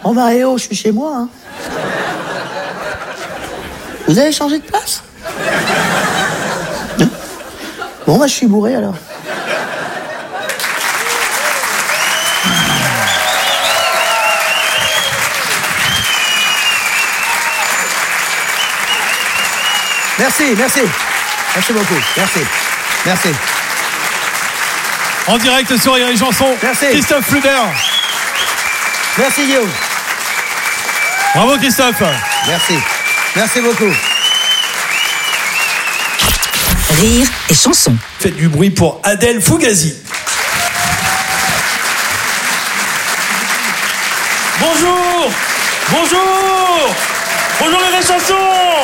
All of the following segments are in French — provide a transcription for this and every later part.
Oh bah je suis chez moi, hein. Vous avez changé de place? Non. Bon, bah je suis bourré alors. Merci beaucoup, merci. En direct sur Rire et Chanson, merci. Christophe Flubert. Merci Guillaume. Bravo Christophe. Merci beaucoup. Rire et Chanson. Faites du bruit pour Adèle Fugazi. Bonjour Rire et Chanson.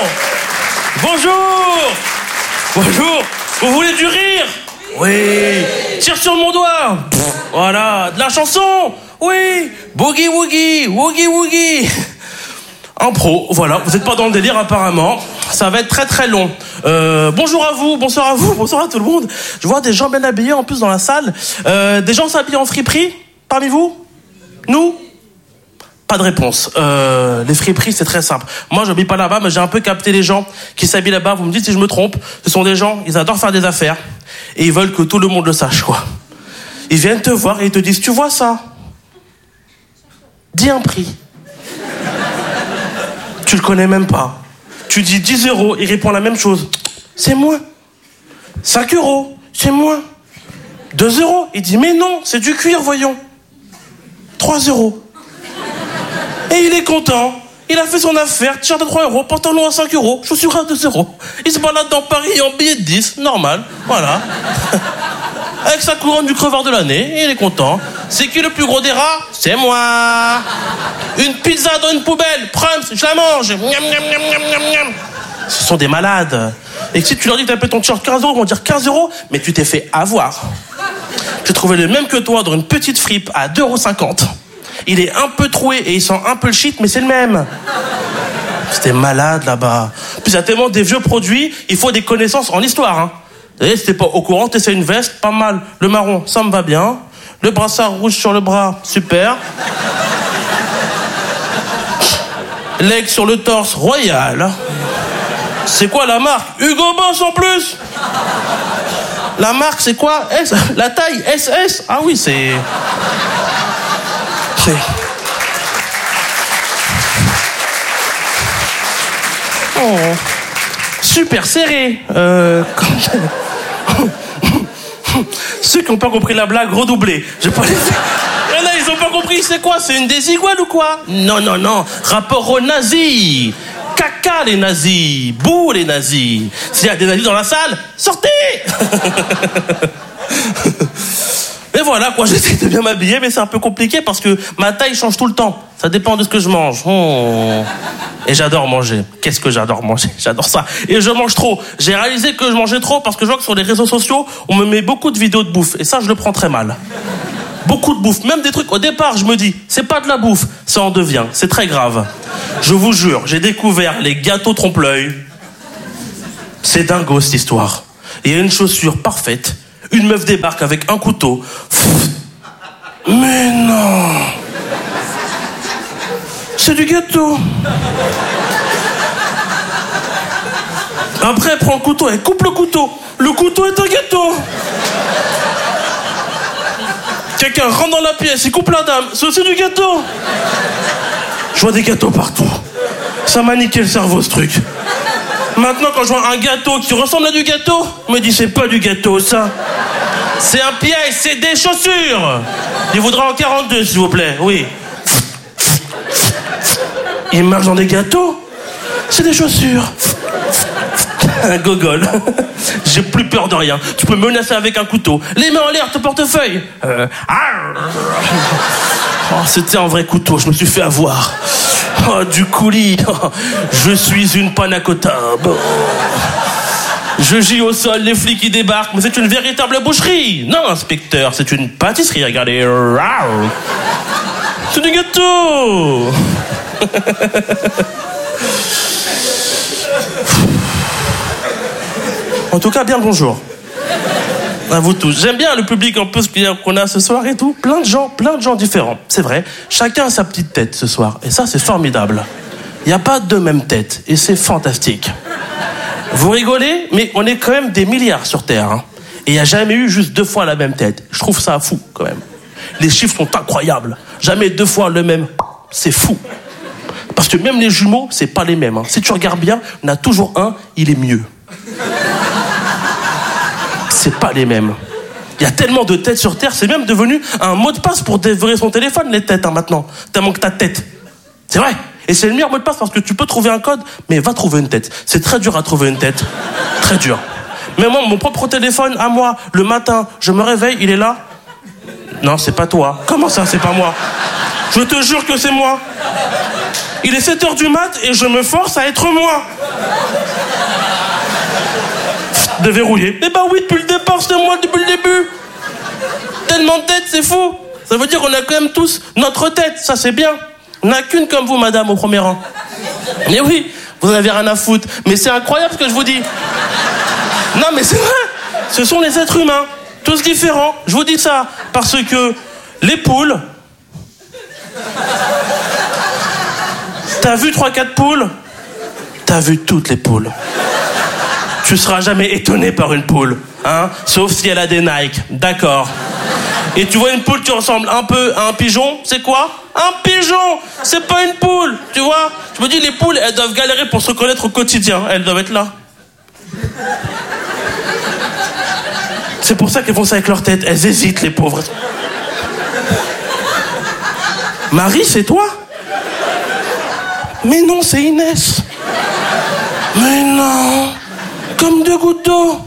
Bonjour. Vous voulez du rire? Oui. Tire sur mon doigt. Voilà. De la chanson? Oui. Boogie woogie. Impro, voilà. Vous n'êtes pas dans le délire apparemment. Ça va être très très long. Bonjour à vous, bonsoir à tout le monde. Je vois des gens bien habillés en plus dans la salle. Des gens s'habillent en friperie parmi vous? Nous? Pas de réponse. Les friperies, c'est très simple. Moi, je m'habille pas là-bas, mais j'ai un peu capté les gens qui s'habillent là-bas. Vous me dites si je me trompe. Ce sont des gens, ils adorent faire des affaires. Et ils veulent que tout le monde le sache, quoi. Ils viennent te voir et ils te disent, tu vois ça? Dis un prix. Tu le connais même pas. Tu dis 10 €, il répond la même chose. C'est moins. 5 €, c'est moins. 2 €, il dit, mais non, c'est du cuir, voyons. 3 €. Et il est content. Il a fait son affaire, t-shirt à 3 €, pantalon à 5 €, chaussures à 2 €. Il se balade dans Paris en billet de 10, normal, voilà. Avec sa couronne du crevard de l'année, il est content. C'est qui le plus gros des rats? C'est moi. Une pizza dans une poubelle, Prums, je la mange. Miam, miam, miam, miam, miam, miam. Ce sont des malades. Et si tu leur dis que t'as payé ton t-shirt 15 €, ils vont dire 15 €, mais tu t'es fait avoir. J'ai trouvé le même que toi dans une petite fripe à 2,50 €. Il est un peu troué et il sent un peu le shit, mais c'est le même. C'était malade là-bas. Puis il y a tellement des vieux produits, il faut des connaissances en histoire. Hein. Et si t'es pas au courant, t'essaies une veste, pas mal. Le marron, ça me va bien. Le brassard rouge sur le bras, super. L'aigle sur le torse, royal. C'est quoi la marque? Hugo Boss en plus. La marque, c'est quoi? S. La taille, SS. Ah oui, c'est... Oh, super serré. Ceux qui n'ont pas compris la blague, redoublez. J'ai pas les... Il y en a, ils ont pas compris, c'est quoi? C'est une désiguale ou quoi? Non. Rapport aux nazis. Caca les nazis. Bouh les nazis. S'il y a des nazis dans la salle, sortez. Et voilà, quoi, j'essaie de bien m'habiller, mais c'est un peu compliqué parce que ma taille change tout le temps. Ça dépend de ce que je mange. Et j'adore manger. Qu'est-ce que j'adore manger? J'adore ça. Et je mange trop. J'ai réalisé que je mangeais trop parce que je vois que sur les réseaux sociaux, on me met beaucoup de vidéos de bouffe. Et ça, je le prends très mal. Beaucoup de bouffe. Même des trucs, au départ, je me dis, c'est pas de la bouffe. Ça en devient. C'est très grave. Je vous jure, j'ai découvert les gâteaux trompe-l'œil. C'est dingo, cette histoire. Il y a une chaussure parfaite. Une meuf débarque avec un couteau. Mais non! C'est du gâteau. Après, elle prend le couteau, elle coupe le couteau. Le couteau est un gâteau. Quelqu'un rentre dans la pièce, il coupe la dame. C'est aussi du gâteau. Je vois des gâteaux partout. Ça m'a niqué le cerveau, ce truc. Maintenant, quand je vois un gâteau qui ressemble à du gâteau, je me dis, c'est pas du gâteau, ça. C'est un piège, c'est des chaussures. Il voudra en 42, s'il vous plaît, oui. Il marche dans des gâteaux. C'est des chaussures. Un gogol. J'ai plus peur de rien. Tu peux me menacer avec un couteau. Les mains en l'air, ton portefeuille. Oh, c'était un vrai couteau, je me suis fait avoir. Oh, du coulis. Oh, je suis une panna cotta. Bon. Je gis au sol, les flics qui débarquent, mais c'est une véritable boucherie. Non, inspecteur, c'est une pâtisserie, regardez. C'est du gâteau. En tout cas, bien le bonjour. À vous tous. J'aime bien le public en plus qu'on a ce soir et tout. Plein de gens différents. C'est vrai. Chacun a sa petite tête ce soir. Et ça, c'est formidable. Il n'y a pas deux mêmes têtes. Et c'est fantastique. Vous rigolez, mais on est quand même des milliards sur Terre. Hein. Et il n'y a jamais eu juste 2 fois la même tête. Je trouve ça fou, quand même. Les chiffres sont incroyables. Jamais 2 fois le même. C'est fou. Parce que même les jumeaux, c'est pas les mêmes. Hein. Si tu regardes bien, il y en a toujours un, il est mieux. C'est pas les mêmes. Il y a tellement de têtes sur Terre, c'est même devenu un mot de passe pour déverrouiller son téléphone, les têtes, hein, maintenant. Tellement que t'as de tête. C'est vrai. Et c'est le meilleur mot de passe parce que tu peux trouver un code, mais va trouver une tête. C'est très dur à trouver une tête. Très dur. Mais moi, mon propre téléphone, à moi, le matin, je me réveille, il est là. Non, c'est pas toi. Comment ça, c'est pas moi? Je te jure que c'est moi. Il est 7h du mat et je me force à être moi. Déverrouillé. Eh ben oui, depuis le départ, c'était moi depuis le début. Tellement de têtes, c'est fou. Ça veut dire qu'on a quand même tous notre tête, ça c'est bien. On n'a qu'une comme vous, madame, au premier rang. Mais oui, vous en avez rien à foutre. Mais c'est incroyable ce que je vous dis. Non, mais c'est vrai. Ce sont les êtres humains, tous différents. Je vous dis ça parce que les poules... T'as vu 3-4 poules? T'as vu toutes les poules. Tu seras jamais étonné par une poule, hein? Sauf si elle a des Nike, d'accord. Et tu vois une poule qui ressemble un peu à un pigeon, c'est quoi? Un pigeon! C'est pas une poule, tu vois? Je me dis, les poules, elles doivent galérer pour se reconnaître au quotidien. Elles doivent être là. C'est pour ça qu'elles font ça avec leur tête. Elles hésitent, les pauvres. Marie, c'est toi? Mais non, c'est Inès. Mais non. Comme 2 gouttes d'eau.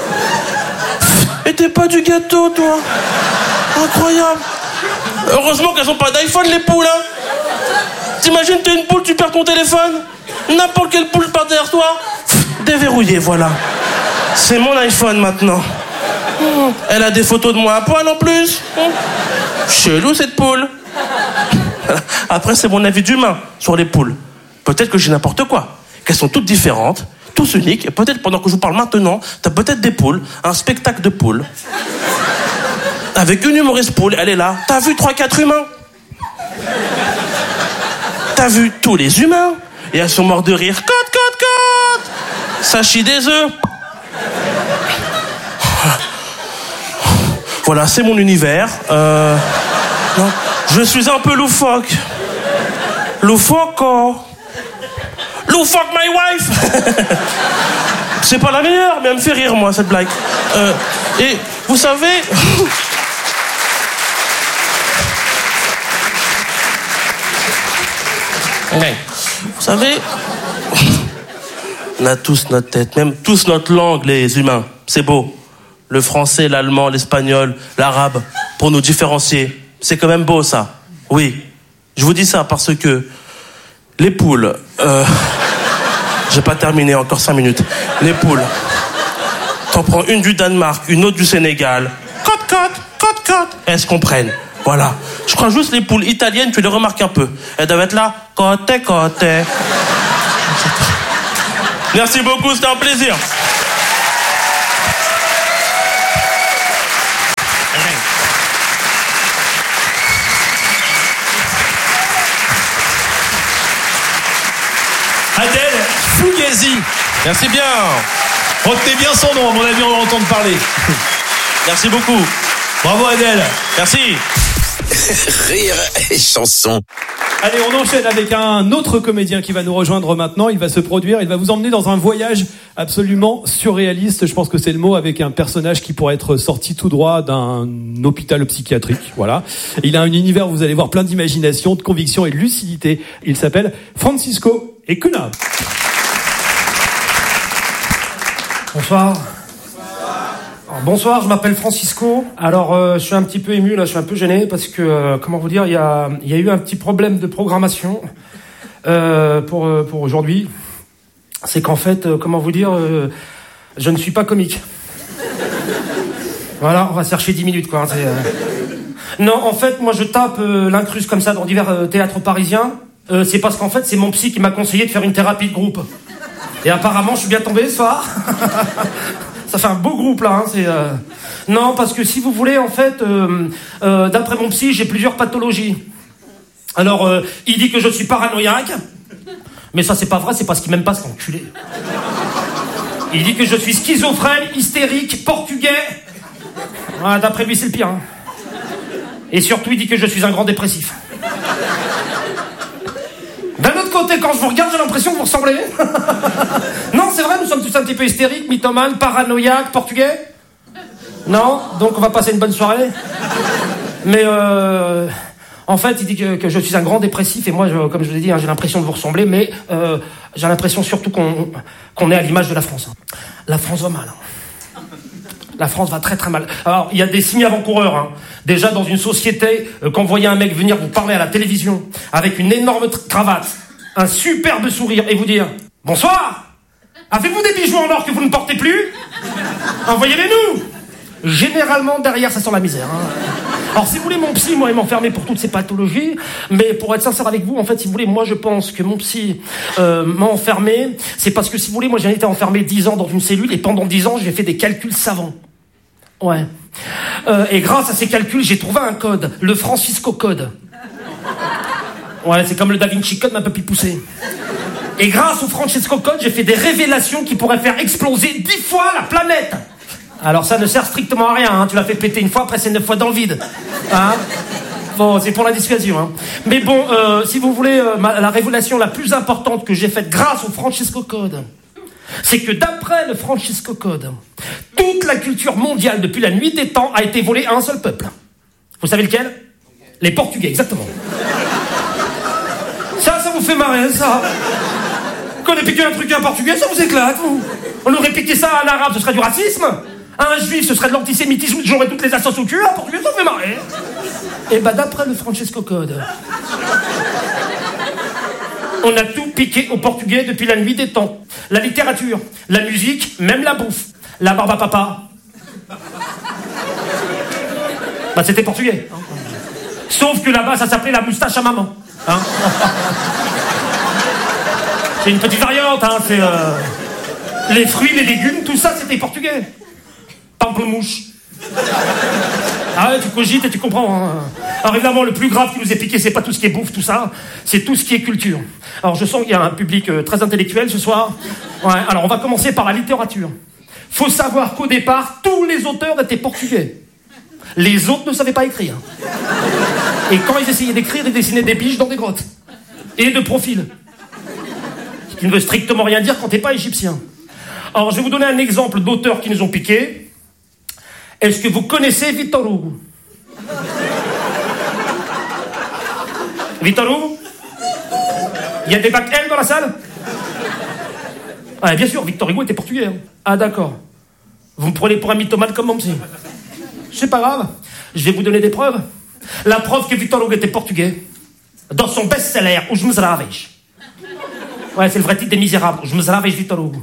Et t'es pas du gâteau, toi. Incroyable. Heureusement qu'elles ont pas d'iPhone, les poules, hein. T'imagines, t'es une poule, tu perds ton téléphone. N'importe quelle poule part derrière toi. Déverrouillé, voilà. C'est mon iPhone, maintenant. Elle a des photos de moi à poil, en plus. Chelou, cette poule. Après, c'est mon avis d'humain sur les poules. Peut-être que j'ai n'importe quoi. Qu'elles sont toutes différentes, tous uniques. Et peut-être, pendant que je vous parle maintenant, t'as peut-être des poules, un spectacle de poules. Avec une humoriste poule, elle est là. T'as vu 3-4 humains? T'as vu tous les humains? Et elles sont mortes de rire. Cote. Ça chie des œufs. Voilà, c'est mon univers. Non, je suis un peu loufoque. Loufoque my wife. C'est pas la meilleure, mais elle me fait rire, moi, cette blague. Et vous savez... Vous savez... On a tous notre tête, même tous notre langue, les humains. C'est beau. Le français, l'allemand, l'espagnol, l'arabe, pour nous différencier. C'est quand même beau, ça. Oui. Je vous dis ça parce que les poules... J'ai pas terminé, encore 5 minutes. Les poules. T'en prends une du Danemark, une autre du Sénégal. Cote. Elles se comprennent. Voilà. Je crois juste les poules italiennes, tu les remarques un peu. Elles doivent être là. Cote. Merci beaucoup, c'était un plaisir. Adèle Fugazi. Merci bien. Retenez bien son nom, à mon avis, on va entendre parler. Merci beaucoup. Bravo Adèle. Merci. Rire et chanson. Allez, on enchaîne avec un autre comédien qui va nous rejoindre maintenant. Il va se produire, il va vous emmener dans un voyage absolument surréaliste. Je pense que c'est le mot, avec un personnage qui pourrait être sorti tout droit d'un hôpital psychiatrique. Voilà. Il a un univers où vous allez voir plein d'imagination, de conviction et de lucidité. Il s'appelle Francisco Ecuna. Bonsoir. Alors, bonsoir, je m'appelle Francisco. Alors, je suis un petit peu ému, là, je suis un peu gêné parce que, comment vous dire, il y a eu un petit problème de programmation pour aujourd'hui. C'est qu'en fait, comment vous dire, je ne suis pas comique. Voilà, on va chercher 10 minutes, quoi. Non, en fait, moi, je tape l'incruste comme ça dans divers théâtres parisiens. C'est parce qu'en fait, c'est mon psy qui m'a conseillé de faire une thérapie de groupe. Et apparemment, je suis bien tombé ce soir. Ça fait un beau groupe, là. Hein, Non, parce que si vous voulez, en fait, d'après mon psy, j'ai plusieurs pathologies. Alors, il dit que je suis paranoïaque. Mais ça, c'est pas vrai, c'est parce qu'il m'aime pas, cet enculé. Il dit que je suis schizophrène, hystérique, portugais. Ouais, d'après lui, c'est le pire. Hein. Et surtout, il dit que je suis un grand dépressif. D'un autre côté, quand je vous regarde, j'ai l'impression que vous ressemblez. Non, c'est vrai, nous sommes tous un petit peu hystériques, mythomanes, paranoïaques, portugais. Non, donc on va passer une bonne soirée. Mais en fait, il dit que je suis un grand dépressif et moi, comme je vous l'ai dit, hein, j'ai l'impression de vous ressembler, mais j'ai l'impression surtout qu'on est à l'image de la France. Hein. La France va mal. Hein. La France va très très mal. Alors, il y a des signes avant-coureurs. Hein. Déjà, dans une société, quand vous voyez un mec venir vous parler à la télévision avec une énorme cravate, un superbe sourire et vous dire « Bonsoir, avez-vous des bijoux en or que vous ne portez plus? Envoyez-les-nous » Généralement, derrière, ça sent la misère. Hein. Alors, si vous voulez, mon psy, moi, il m'a enfermé pour toutes ces pathologies. Mais pour être sincère avec vous, en fait, si vous voulez, moi, je pense que mon psy m'a enfermé. C'est parce que, si vous voulez, moi, j'ai été enfermé 10 ans dans une cellule. Et pendant 10 ans, j'ai fait des calculs savants. Ouais. Et grâce à ces calculs, j'ai trouvé un code. Le Francisco Code. Ouais, c'est comme le Da Vinci Code, mais un peu plus poussé. Et grâce au Francisco Code, j'ai fait des révélations qui pourraient faire exploser 10 fois la planète. Alors ça ne sert strictement à rien, hein. Tu l'as fait péter une fois, après c'est 9 fois dans le vide. Hein? Bon, c'est pour la dissuasion. Hein. Mais bon, si vous voulez, la révélation la plus importante que j'ai faite grâce au Francisco Code, c'est que d'après le Francisco Code, toute la culture mondiale depuis la nuit des temps a été volée à un seul peuple. Vous savez lequel? Les Portugais, exactement. Ça vous fait marrer, ça. Quand on a piqué un truc à un Portugais, ça vous éclate. On aurait piqué ça à un Arabe, ce serait du racisme. À un Juif, ce serait de l'antisémitisme, j'aurais toutes les assos au cul. À un Portugais, ça me fait marrer. Et bah d'après le Francisco Code, on a tout piqué aux Portugais depuis la nuit des temps. La littérature, la musique, même la bouffe. La barbe à papa. Bah c'était portugais. Sauf que là-bas, ça s'appelait la moustache à maman. Hein. C'est une petite variante, hein. C'est les fruits, les légumes, tout ça, c'était portugais. Pamplemouche. Ah ouais, tu cogites et tu comprends. Hein. Alors évidemment, le plus grave qui nous est piqué, c'est pas tout ce qui est bouffe, tout ça, c'est tout ce qui est culture. Alors je sens qu'il y a un public très intellectuel ce soir. Ouais, alors on va commencer par la littérature. Faut savoir qu'au départ, tous les auteurs étaient portugais. Les autres ne savaient pas écrire. Et quand ils essayaient d'écrire, ils dessinaient des biches dans des grottes. Et de profil. Ce qui ne veut strictement rien dire quand t'es pas égyptien. Alors je vais vous donner un exemple d'auteurs qui nous ont piqué. Est-ce que vous connaissez Victor Hugo? Victor Hugo? Il y a des bacs L dans la salle? Ah, bien sûr, Victor Hugo était portugais. Hein. Ah, d'accord. Vous me prenez pour un mythomane comme mon psy. C'est pas grave. Je vais vous donner des preuves. La preuve que Victor Hugo était portugais, dans son best-seller, Os Miseráveis. Ouais, c'est le vrai titre des Misérables. Os Miseráveis Victor Hugo.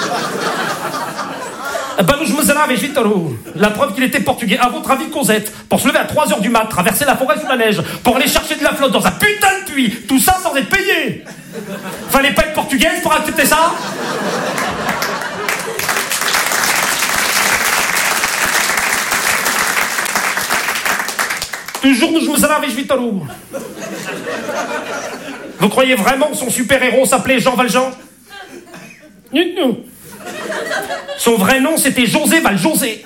Ben, Os Miseráveis Victor Hugo. La preuve qu'il était portugais. À votre avis, Cosette, pour se lever à 3h du mat, traverser la forêt sous la neige, pour aller chercher de la flotte dans un putain de puits, tout ça sans être payé. Fallait pas être portugaise pour accepter ça? Toujours Os Miseráveis Victor Hugo. Vous croyez vraiment que son super-héros s'appelait Jean Valjean? Non. Son vrai nom, c'était José Valjosé.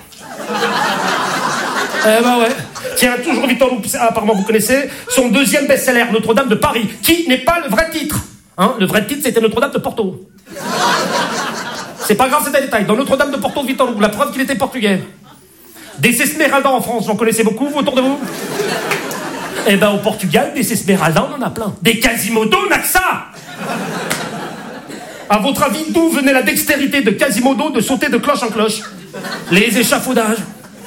Bah ouais. Tiens, toujours Victor Hugo, apparemment vous connaissez, son deuxième best-seller, Notre-Dame de Paris, qui n'est pas le vrai titre. Hein, le vrai titre, c'était Notre-Dame de Porto. C'est pas grave, c'est un détail. Dans Notre-Dame de Porto, Victor Hugo, la preuve qu'il était portugais. Des Esmeralda en France, j'en connaissez beaucoup, vous, autour de vous? Eh ben, au Portugal, des Esmeralda, on en a plein. Des Quasimodo, on n'a que ça! À votre avis, d'où venait la dextérité de Quasimodo de sauter de cloche en cloche? Les échafaudages.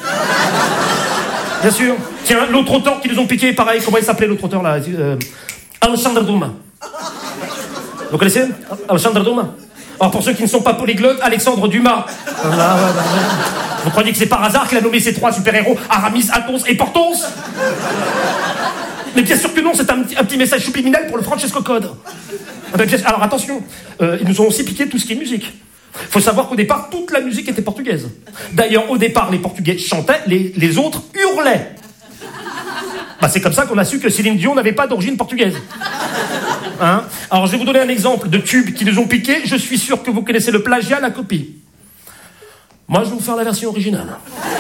Bien sûr. Tiens, l'autre auteur qui nous ont piqué, pareil, comment il s'appelait l'autre auteur là? Alexandre Dumas. Vous connaissez Alexandre Dumas? Alors pour ceux qui ne sont pas polyglottes, Alexandre Dumas. Vous croyez que c'est par hasard qu'il a nommé ses 3 super-héros Aramis, Athos et Porthos? Mais bien sûr que non, c'est un petit message subliminal pour le Francisco Code. Alors attention, ils nous ont aussi piqué tout ce qui est musique. Faut savoir qu'au départ, toute la musique était portugaise. D'ailleurs, au départ, les Portugais chantaient, les autres hurlaient. Bah, c'est comme ça qu'on a su que Céline Dion n'avait pas d'origine portugaise. Hein? Alors, je vais vous donner un exemple de tubes qui nous ont piqué. Je suis sûr que vous connaissez le plagiat, la copie. Moi, je vais vous faire la version originale.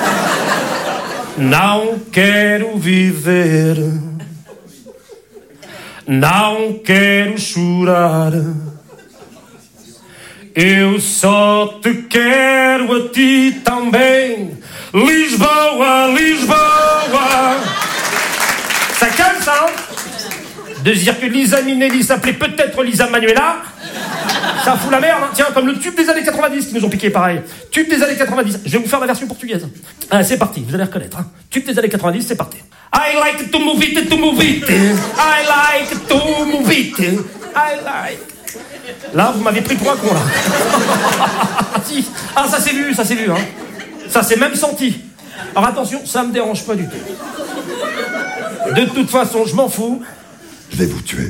Não quero viver, não quero chorar, eu só te quero a ti também, Lisboa, Lisboa. Ça calme, ça, hein? De se dire que Lisa Minnelli s'appelait peut-être Lisa Manuela, ça fout la merde, hein. Tiens, comme le tube des années 90 qui nous ont piqué, pareil. Tube des années 90. Je vais vous faire la version portugaise. Ah, c'est parti, vous allez reconnaître. Hein. Tube des années 90, c'est parti. I like to move it, to move it. I like to move it. I like. Là, vous m'avez pris pour un con, là. Si. Ah, ça s'est vu, hein. Ça s'est même senti. Alors attention, ça me dérange pas du tout. De toute façon, je m'en fous. Je vais vous tuer.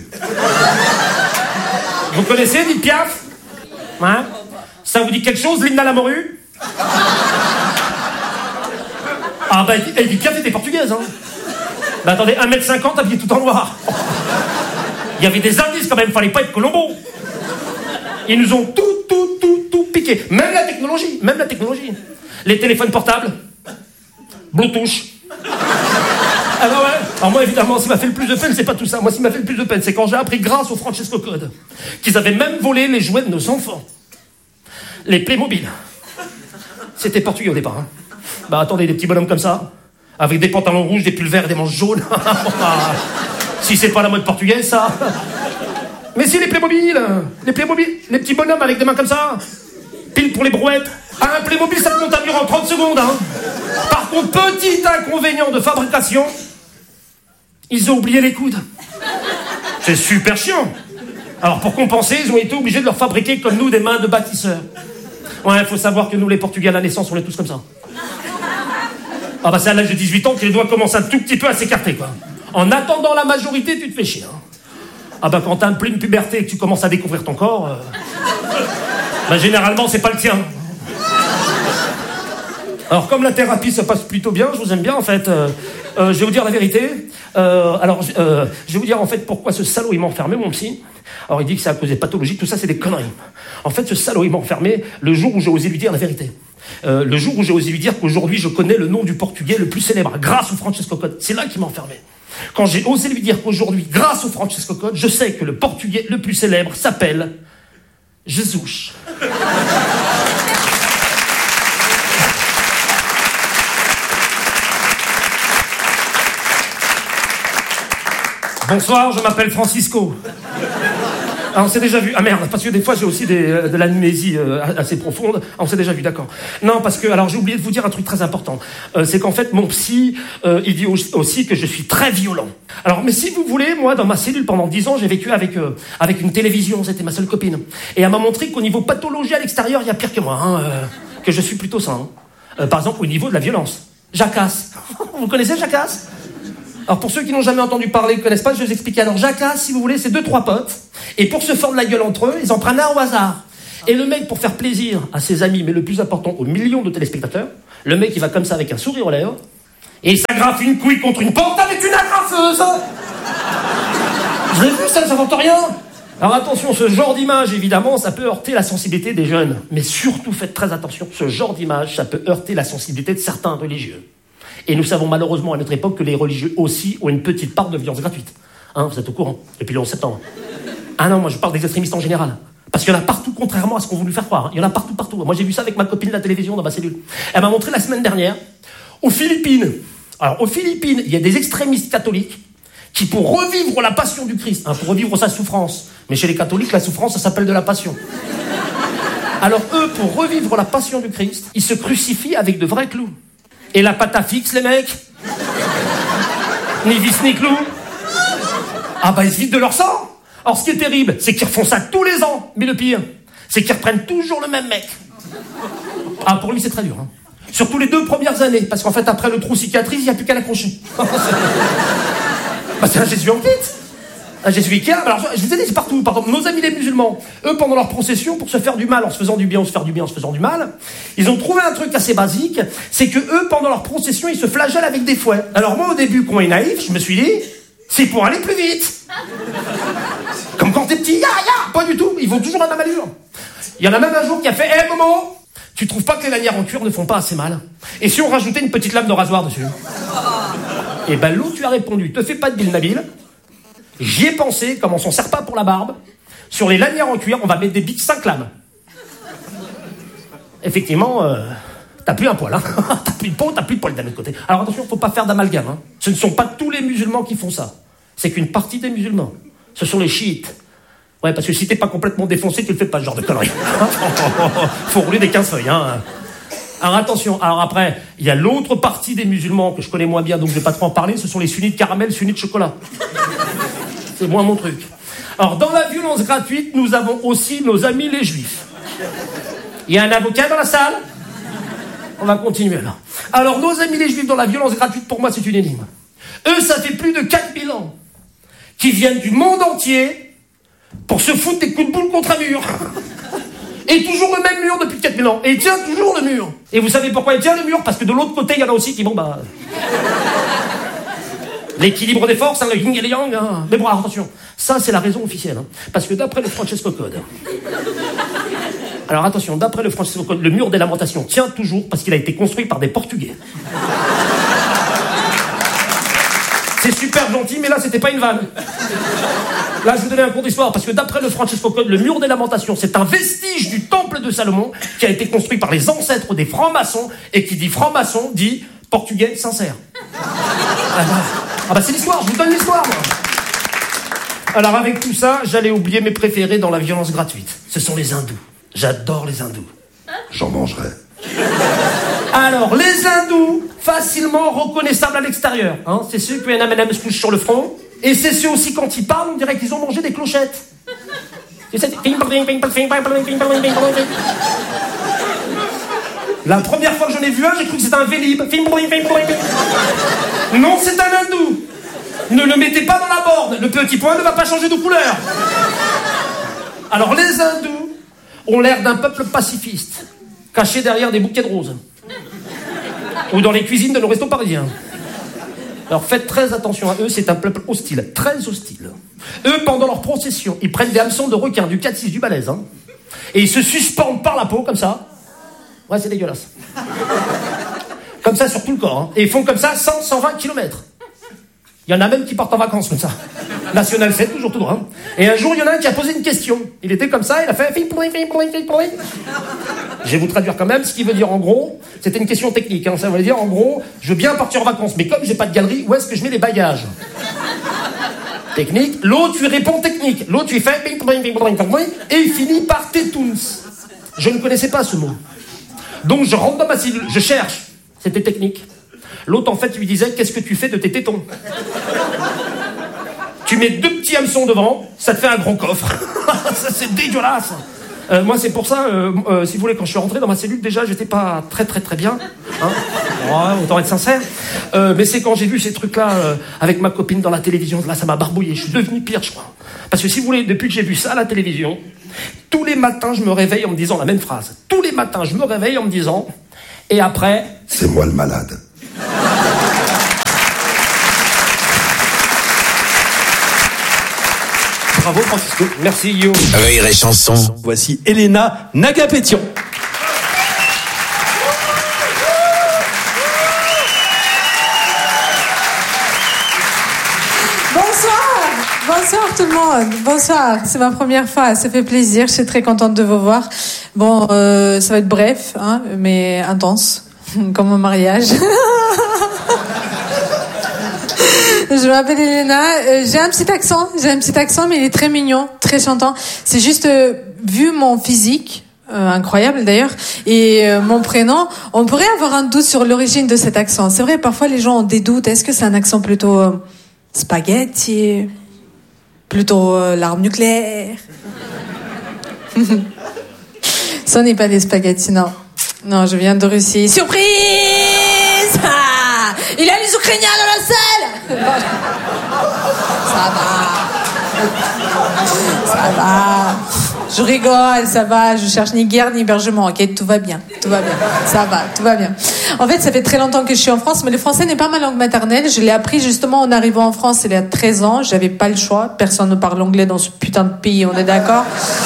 Vous connaissez Edith Piaf? Hein? Ça vous dit quelque chose, l'hymne à la morue? Ah bah Edith Piaf était portugaise, hein. Bah attendez, 1m50 habillé tout en noir. Il y avait des indices quand même, fallait pas être Colombo. Ils nous ont tout piqué. Même la technologie. Les téléphones portables, Bluetooth. Ah bah ouais. Alors moi évidemment, ce qui m'a fait le plus de peine, c'est pas tout ça. Moi, ce qui m'a fait le plus de peine, c'est quand j'ai appris grâce au Francesco Code qu'ils avaient même volé les jouets de nos enfants. Les Playmobil. C'était portugais au départ. Hein. Bah attendez, des petits bonhommes comme ça, avec des pantalons rouges, des pulls verts et des manches jaunes. Si c'est pas la mode portugaise, ça. Mais si, les Playmobil, les petits bonhommes avec des mains comme ça, pile pour les brouettes. Ah, un Playmobil, ça te monte à mur en 30 secondes. Hein. Par contre, petit inconvénient de fabrication, ils ont oublié les coudes. C'est super chiant. Alors, pour compenser, ils ont été obligés de leur fabriquer, comme nous, des mains de bâtisseurs. Ouais, il faut savoir que nous, les Portugais, à la naissance, on est tous comme ça. Ah bah, c'est à l'âge de 18 ans que les doigts commencent un tout petit peu à s'écarter, quoi. En attendant la majorité, tu te fais chier. Hein. Ah bah, quand t'as une pleine puberté et que tu commences à découvrir ton corps, bah, généralement, c'est pas le tien. Alors, comme la thérapie se passe plutôt bien, je vous aime bien, en fait, je vais vous dire la vérité. Je vais vous dire, en fait, pourquoi ce salaud, il m'a enfermé, mon psy. Alors, il dit que c'est à cause des pathologies, tout ça, c'est des conneries. En fait, ce salaud, il m'a enfermé le jour où j'ai osé lui dire la vérité. Le jour où j'ai osé lui dire qu'aujourd'hui, je connais le nom du portugais le plus célèbre, grâce au Francesco Code. C'est là qu'il m'a enfermé. Quand j'ai osé lui dire qu'aujourd'hui, grâce au Francesco Code, je sais que le portugais le plus célèbre s'appelle Jesus. Bonsoir, je m'appelle Francisco. Ah, on s'est déjà vu. Ah merde, parce que des fois j'ai aussi de l'amnésie assez profonde. Ah, on s'est déjà vu, d'accord. Non, parce que, alors j'ai oublié de vous dire un truc très important. C'est qu'en fait, mon psy, il dit aussi que je suis très violent. Alors, mais si vous voulez, moi, dans ma cellule, pendant 10 ans, j'ai vécu avec une télévision, c'était ma seule copine. Et elle m'a montré qu'au niveau pathologie à l'extérieur, il y a pire que moi, hein, que je suis plutôt sain. Par exemple, au niveau de la violence. Jacasse. Vous connaissez Jacasse ? Alors pour ceux qui n'ont jamais entendu parler, qui ne connaissent pas, je vais vous expliquer. Alors Jacasse, si vous voulez, c'est 2-3 potes. Et pour se fendre la gueule entre eux, ils en prennent un au hasard. Et le mec, pour faire plaisir à ses amis, mais le plus important, aux millions de téléspectateurs, le mec, il va comme ça avec un sourire aux lèvres, et il s'agrafe une couille contre une porte avec une agrafeuse. Je l'ai vu, ça n'invente rien. Alors attention, ce genre d'image, évidemment, ça peut heurter la sensibilité des jeunes. Mais surtout, faites très attention, ce genre d'image, ça peut heurter la sensibilité de certains religieux. Et nous savons malheureusement à notre époque que les religieux aussi ont une petite part de violence gratuite. Hein, vous êtes au courant, depuis le 11 septembre. Ah non, moi je parle des extrémistes en général. Parce qu'il y en a partout, contrairement à ce qu'on voulait faire croire. Il y en a partout. Moi j'ai vu ça avec ma copine de la télévision dans ma cellule. Elle m'a montré la semaine dernière, aux Philippines. Alors aux Philippines, il y a des extrémistes catholiques qui, pour revivre la passion du Christ, hein, pour revivre sa souffrance, mais chez les catholiques, la souffrance, ça s'appelle de la passion. Alors eux, pour revivre la passion du Christ, ils se crucifient avec de vrais clous. Et la pâte à fixe, les mecs? Ni vis ni clous? Ah bah ils se vident de leur sang. Alors ce qui est terrible, c'est qu'ils refont ça tous les ans. Mais le pire, c'est qu'ils reprennent toujours le même mec. Ah pour lui c'est très dur. Hein. Surtout les 2 premières années, parce qu'en fait après le trou cicatrise, il n'y a plus qu'à l'accrocher. Bah c'est un Jésus en kit. J'ai suivi Ikea, alors je vous ai dit, c'est partout. Par exemple, nos amis les musulmans, eux, pendant leur procession, pour se faire du mal en se faisant du bien, ou se faire du bien en se faisant du mal, ils ont trouvé un truc assez basique, c'est que eux, pendant leur procession, ils se flagellent avec des fouets. Alors moi, au début, con et naïf, je me suis dit, c'est pour aller plus vite. Comme quand t'es petit, pas du tout, ils vont toujours à la même allure. Il y en a même un jour qui a fait, Momo, tu trouves pas que les lanières en cuir ne font pas assez mal? Et si on rajoutait une petite lame de rasoir dessus? Et ben l'autre, tu as répondu, te fais pas de Bill Nabil. J'y ai pensé, comme on s'en sert pas pour la barbe, sur les lanières en cuir, on va mettre des bics 5 lames. Effectivement, t'as plus un poil, hein. T'as plus de peau, t'as plus de poil d'un autre côté. Alors attention, faut pas faire d'amalgame, hein. Ce ne sont pas tous les musulmans qui font ça. C'est qu'une partie des musulmans. Ce sont les chiites. Ouais, parce que si t'es pas complètement défoncé, tu le fais pas, ce genre de conneries. Faut rouler des 15 feuilles, hein. Alors attention, alors après, il y a l'autre partie des musulmans que je connais moins bien, donc je vais pas trop en parler, ce sont les sunnites caramel, sunnites chocolat. C'est moins mon truc. Alors dans la violence gratuite, nous avons aussi nos amis les juifs. Il y a un avocat dans la salle? On va continuer là. Alors nos amis les juifs dans la violence gratuite, pour moi c'est une énigme. Eux, ça fait plus de 4000 ans qu'ils viennent du monde entier pour se foutre des coups de boule contre un mur. Et toujours le même mur depuis 4000 ans. Et il tient toujours le mur. Et vous savez pourquoi il tient le mur? Parce que de l'autre côté, il y en a aussi qui l'équilibre des forces, hein, le yin et le yang. Hein. Mais bon, alors, attention, ça c'est la raison officielle. Hein. Parce que d'après le Francesco Code... Alors attention, d'après le Francesco Code, le mur des lamentations tient toujours parce qu'il a été construit par des Portugais. C'est super gentil, mais là c'était pas une vanne. Là je vous donnais un cours d'histoire, parce que d'après le Francesco Code, le mur des lamentations, c'est un vestige du temple de Salomon qui a été construit par les ancêtres des francs-maçons, et qui dit franc-maçon dit portugais sincère. Ah bah c'est l'histoire, je vous donne l'histoire, moi. Alors avec tout ça, j'allais oublier mes préférés dans la violence gratuite. Ce sont les hindous. J'adore les hindous. J'en mangerai. Alors, les hindous, facilement reconnaissables à l'extérieur. Hein, c'est ceux qui ont un M&M se couche sur le front. Et c'est ceux aussi, quand ils parlent, on dirait qu'ils ont mangé des clochettes. Tu sais, la première fois que j'en ai vu un, j'ai cru que c'était un vélib. Non, c'est un hindou. Ne le mettez pas dans la borne. Le petit point ne va pas changer de couleur. Alors, les hindous ont l'air d'un peuple pacifiste, caché derrière des bouquets de roses. Ou dans les cuisines de nos restos parisiens. Alors faites très attention à eux, c'est un peuple hostile, très hostile. Eux, pendant leur procession, ils prennent des hameçons de requin, du 4-6, du balèze, hein, et ils se suspendent par la peau, comme ça. Ouais, c'est dégueulasse. Comme ça sur tout le corps, hein. Et ils font comme ça 100-120 km. Il y en a même qui partent en vacances comme ça. National 7, toujours tout droit. Hein. Et un jour, il y en a un qui a posé une question. Il était comme ça, il a fait... Je vais vous traduire quand même, ce qui veut dire en gros... C'était une question technique, hein. Ça veut dire en gros, je veux bien partir en vacances, mais comme j'ai pas de galerie, où est-ce que je mets les bagages? Technique. L'autre lui répond technique. L'autre lui fait... Et il finit par tétouns. Je ne connaissais pas ce mot. Donc je rentre dans ma cellule, je cherche. C'était technique. L'autre, en fait, lui disait, qu'est-ce que tu fais de tes tétons? Tu mets 2 petits hameçons devant, ça te fait un gros coffre. Ça, c'est dégueulasse. Moi, c'est pour ça, si vous voulez, quand je suis rentré dans ma cellule, déjà, j'étais pas très bien. Hein, ouais, autant être sincère. Mais c'est quand j'ai vu ces trucs-là avec ma copine dans la télévision, là, ça m'a barbouillé. Je suis devenu pire, je crois. Parce que si vous voulez, depuis que j'ai vu ça à la télévision, tous les matins, je me réveille en me disant la même phrase. Tous les matins, je me réveille en me disant, et après... C'est moi le malade. Bravo Francisco, merci Yo. Rire et chanson. Voici Elena Nagapétion. Bonsoir tout le monde, bonsoir, c'est ma première fois, ça fait plaisir, je suis très contente de vous voir. Bon, ça va être bref, hein, mais intense, comme mon mariage. Je m'appelle Elena, j'ai un petit accent, mais il est très mignon, très chantant. C'est juste, vu mon physique, incroyable d'ailleurs, et mon prénom, on pourrait avoir un doute sur l'origine de cet accent. C'est vrai, parfois les gens ont des doutes, est-ce que c'est un accent plutôt spaghetti, plutôt l'arme nucléaire? Ce n'est pas des spaghettis, non. Non, je viens de Russie. Surprise! Ah, il y a les Ukrainiens dans la salle! Ça va. Ça va. Je rigole, ça va. Je cherche ni guerre ni hébergement, ok? Tout va bien. Ça va, tout va bien. En fait, ça fait très longtemps que je suis en France, mais le français n'est pas ma langue maternelle. Je l'ai appris justement en arrivant en France il y a 13 ans. J'avais pas le choix. Personne ne parle anglais dans ce putain de pays, on est d'accord?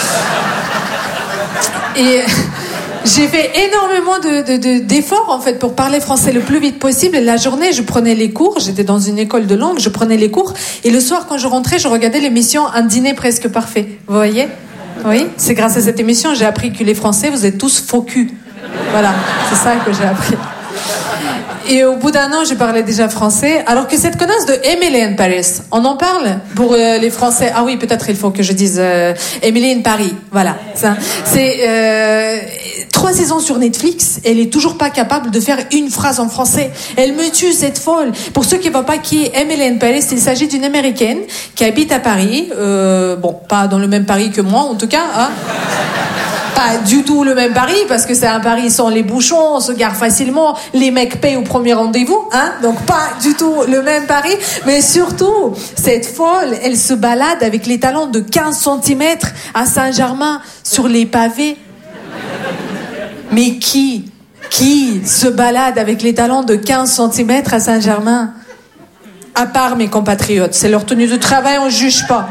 Et j'ai fait énormément d'efforts en fait pour parler français le plus vite possible. Et la journée, je prenais les cours. J'étais dans une école de langue, je prenais les cours. Et le soir, quand je rentrais, je regardais l'émission Un dîner presque parfait. Vous voyez? Oui, c'est grâce à cette émission j'ai appris que les Français, vous êtes tous faux cul. Voilà, c'est ça que j'ai appris. Et au bout d'un an, je parlais déjà français. Alors que cette connasse de Emily in Paris, on en parle pour les Français. Ah oui, peut-être il faut que je dise Emily in Paris. Voilà. Ça, c'est 3 saisons sur Netflix. Elle est toujours pas capable de faire une phrase en français. Elle me tue, cette folle. Pour ceux qui ne voient pas qui est Emily in Paris, il s'agit d'une Américaine qui habite à Paris. Bon, pas dans le même Paris que moi, en tout cas. Hein. Pas du tout le même Paris, parce que c'est un Paris sans les bouchons, on se gare facilement, les mecs payent au premier rendez-vous, hein, donc pas du tout le même Paris, mais surtout, cette folle, elle se balade avec les talons de 15 cm à Saint-Germain sur les pavés. Mais qui se balade avec les talons de 15 cm à Saint-Germain? À part mes compatriotes, c'est leur tenue de travail, on juge pas.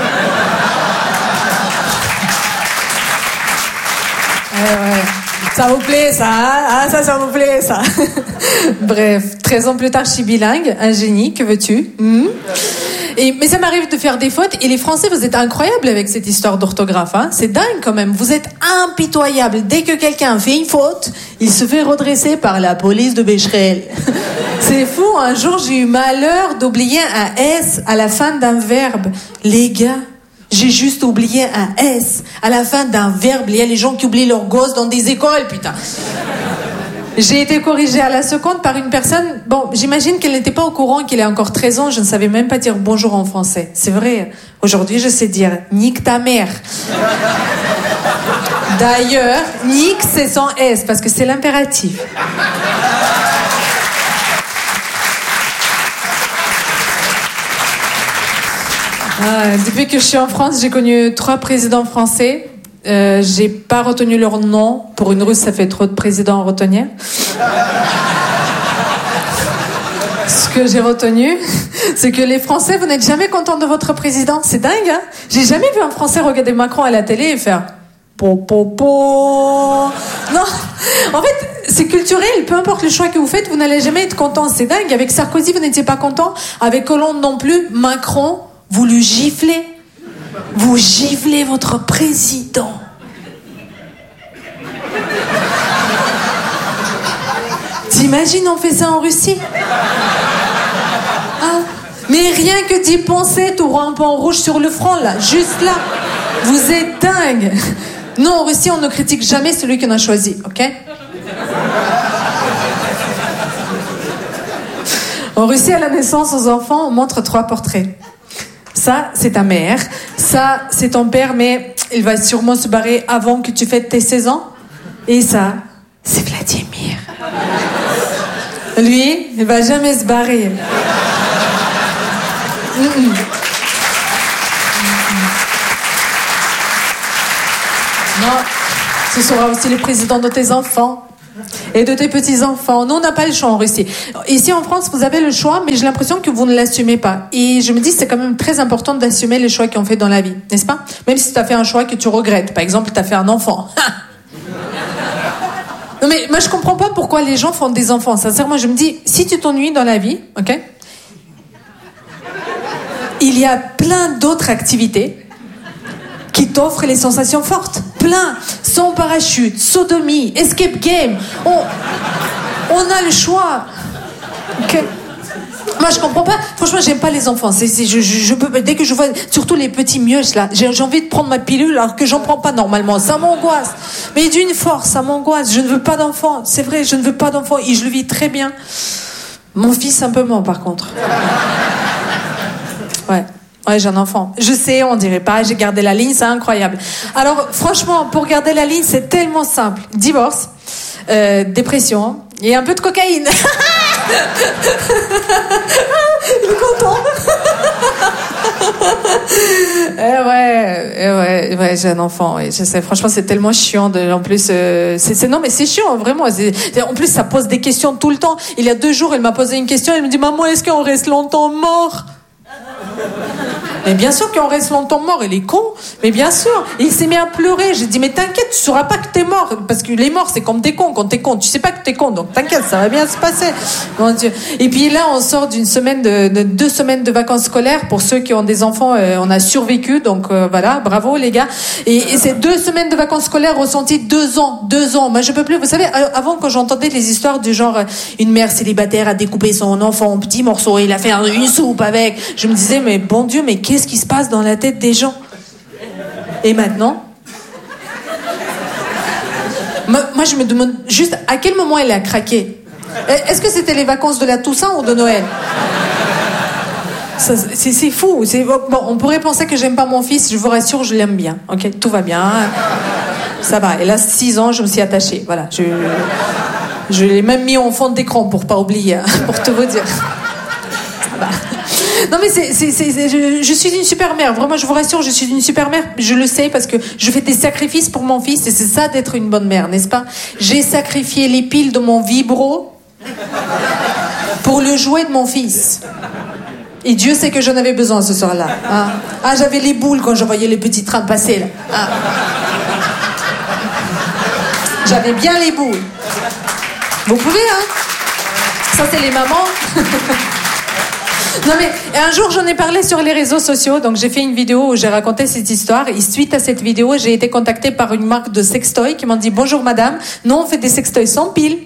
Ouais. Ça vous plaît, ça, hein? Ah, ça vous plaît, ça. Bref, 13 ans plus tard, je suis bilingue, un génie, que veux-tu? Mais ça m'arrive de faire des fautes, et les Français, vous êtes incroyables avec cette histoire d'orthographe, hein? C'est dingue quand même, vous êtes impitoyables. Dès que quelqu'un fait une faute, il se fait redresser par la police de Becherel. C'est fou, un jour j'ai eu malheur d'oublier un S à la fin d'un verbe. Les gars, j'ai juste oublié un S à la fin d'un verbe. Il y a les gens qui oublient leurs gosses dans des écoles, putain. J'ai été corrigée à la seconde par une personne. Bon, j'imagine qu'elle n'était pas au courant qu'il a encore 13 ans. Je ne savais même pas dire bonjour en français. C'est vrai. Aujourd'hui, je sais dire nique ta mère. D'ailleurs, nique, c'est sans S parce que c'est l'impératif. Depuis que je suis en France, j'ai connu 3 présidents français. J'ai pas retenu leur nom. Pour une Russe, ça fait trop de présidents à retenir. Ce que j'ai retenu, c'est que les Français, vous n'êtes jamais contents de votre président. C'est dingue, hein? J'ai jamais vu un Français regarder Macron à la télé et faire po po po. Non, en fait, c'est culturel. Peu importe le choix que vous faites, vous n'allez jamais être content. C'est dingue. Avec Sarkozy, vous n'étiez pas content. Avec Hollande non plus. Macron, vous le giflez. Vous giflez votre président. T'imagines, on fait ça en Russie? Ah. Mais rien que d'y penser, t'auras un point rouge sur le front, là. Juste là. Vous êtes dingue. Nous, en Russie, on ne critique jamais celui qu'on a choisi, ok? En Russie, à la naissance, aux enfants, on montre 3 portraits. Ça, c'est ta mère. Ça, c'est ton père, mais il va sûrement se barrer avant que tu fêtes tes 16 ans. Et ça, c'est Vladimir. Lui, il va jamais se barrer. Non, ce sera aussi le président de tes enfants. Et de tes petits-enfants. Nous, on n'a pas le choix en Russie. Ici, en France, vous avez le choix, mais j'ai l'impression que vous ne l'assumez pas. Et je me dis, c'est quand même très important d'assumer les choix qu'on fait dans la vie, n'est-ce pas? Même si tu as fait un choix que tu regrettes. Par exemple, tu as fait un enfant. Non, mais moi, je comprends pas pourquoi les gens font des enfants. Sincèrement, je me dis, si tu t'ennuies dans la vie, ok? Il y a plein d'autres activités qui t'offrent les sensations fortes. Plein. Sans parachute, sodomie, escape game. On a le choix. Okay. Moi, je comprends pas. Franchement, j'aime pas les enfants. Je peux, dès que je vois, surtout les petits mioches, là, j'ai envie de prendre ma pilule alors que j'en prends pas normalement. Ça m'angoisse. Mais d'une force, ça m'angoisse. Je ne veux pas d'enfants. C'est vrai, je ne veux pas d'enfants. Et je le vis très bien. Mon fils, un peu moins, par contre. Ouais, j'ai un enfant. Je sais, on dirait pas, j'ai gardé la ligne, c'est incroyable. Alors, franchement, pour garder la ligne, c'est tellement simple. Divorce, dépression et un peu de cocaïne. Il est content. Ouais, j'ai un enfant. Et je sais, franchement, c'est tellement chiant. En plus, non, mais c'est chiant, vraiment. En plus, ça pose des questions tout le temps. Il y a 2 jours, elle m'a posé une question. Elle me dit, maman, est-ce qu'on reste longtemps mort? Mais bien sûr qu'on reste longtemps mort, il est con, mais bien sûr. Et il s'est mis à pleurer. J'ai dit, mais t'inquiète, tu sauras pas que t'es mort, parce que les morts, c'est comme t'es con. Quand t'es con, tu sais pas que t'es con, donc t'inquiète, ça va bien se passer. Mon Dieu. Et puis là, on sort d'une semaine de 2 semaines de vacances scolaires. Pour ceux qui ont des enfants, on a survécu, donc voilà, bravo les gars. Et ces 2 semaines de vacances scolaires ressenties 2 ans. Moi, je peux plus. Vous savez, avant, quand j'entendais les histoires du genre, une mère célibataire a découpé son enfant en petits morceaux et il a fait une soupe avec, je me disais, mais bon Dieu, mais qu'est-ce qui se passe dans la tête des gens? Et maintenant, moi je me demande juste à quel moment elle a craqué. Est-ce que c'était les vacances de la Toussaint ou de Noël? C'est fou. Bon, on pourrait penser que j'aime pas mon fils, je vous rassure, je l'aime bien. Ok, tout va bien, ça va. Elle a 6 ans, je me suis attachée. Voilà, je l'ai même mis en fond d'écran pour pas oublier, pour tout vous dire. Ça va. Non mais je suis une super mère, vraiment je vous rassure, je suis une super mère, je le sais parce que je fais des sacrifices pour mon fils et c'est ça d'être une bonne mère, n'est-ce pas? J'ai sacrifié les piles de mon vibro pour le jouet de mon fils. Et Dieu sait que j'en avais besoin ce soir-là. Hein? Ah, j'avais les boules quand je voyais les petits trains passer là. Ah. J'avais bien les boules. Vous pouvez, hein? Ça c'est les mamans. Non mais un jour j'en ai parlé sur les réseaux sociaux, donc j'ai fait une vidéo où j'ai raconté cette histoire et suite à cette vidéo j'ai été contactée par une marque de sextoy qui m'ont dit bonjour madame, nous on fait des sextoys sans pile.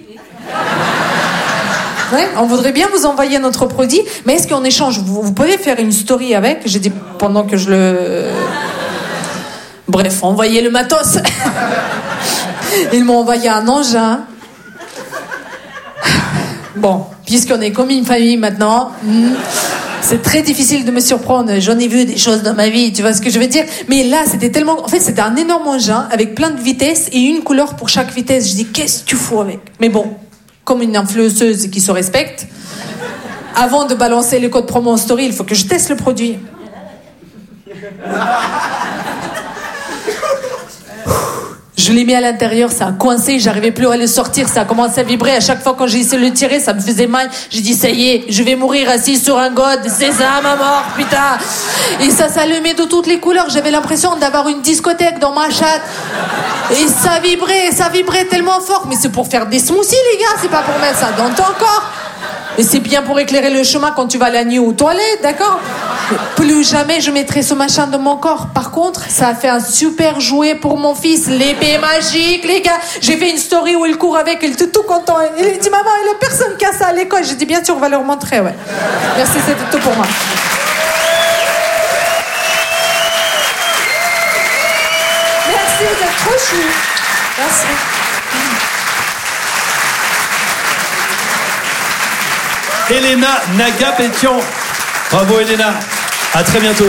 Ouais, on voudrait bien vous envoyer notre produit, mais est-ce qu'en échange vous pouvez faire une story avec? J'ai dit pendant que je le... Bref, envoyez le matos. Ils m'ont envoyé un engin. Bon, puisqu'on est comme une famille maintenant, c'est très difficile de me surprendre. J'en ai vu des choses dans ma vie, tu vois ce que je veux dire? Mais là, c'était tellement... En fait, c'était un énorme engin avec plein de vitesses et une couleur pour chaque vitesse. Je dis, qu'est-ce que tu fous avec? Mais bon, comme une influenceuse qui se respecte, avant de balancer les codes promo en story, il faut que je teste le produit. Je l'ai mis à l'intérieur, ça a coincé, j'arrivais plus à le sortir, ça a commencé à vibrer. À chaque fois quand j'ai essayé de le tirer, ça me faisait mal. J'ai dit, ça y est, je vais mourir assis sur un god, c'est ça ma mort, putain. Et ça s'allumait de toutes les couleurs, j'avais l'impression d'avoir une discothèque dans ma chatte. Et ça vibrait tellement fort. Mais c'est pour faire des smoothies les gars, c'est pas pour mettre ça dans ton corps. Et c'est bien pour éclairer le chemin quand tu vas la nuit aux toilettes, d'accord? Plus jamais je mettrai ce machin dans mon corps. Par contre, ça a fait un super jouet pour mon fils, l'épée magique, les gars. J'ai fait une story où il court avec, il était tout content. Il dit, maman, il y a personne qui a ça à l'école. J'ai dit, bien sûr, on va leur montrer, ouais. Merci, c'était tout pour moi. Merci, vous êtes trop chou. Merci. Elena Naga-Pétion. Bravo Elena. À très bientôt.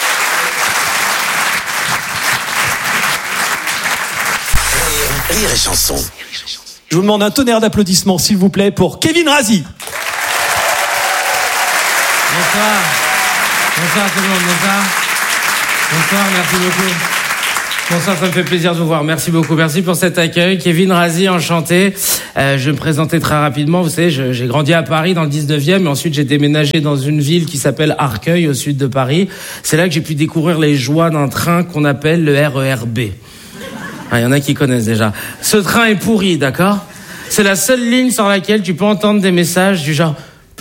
Rire et chanson. Je vous demande un tonnerre d'applaudissements, s'il vous plaît, pour Kevin Razi. Bonsoir. Bonsoir tout le monde, bonsoir. Bonsoir, merci beaucoup. Bonsoir, ça me fait plaisir de vous voir. Merci beaucoup, merci pour cet accueil. Kevin Razi, enchanté. Je vais me présenter très rapidement. Vous savez, j'ai grandi à Paris dans le 19e et ensuite j'ai déménagé dans une ville qui s'appelle Arcueil au sud de Paris. C'est là que j'ai pu découvrir les joies d'un train qu'on appelle le RERB. Il y en a qui connaissent déjà. Ce train est pourri, d'accord? C'est la seule ligne sur laquelle tu peux entendre des messages du genre...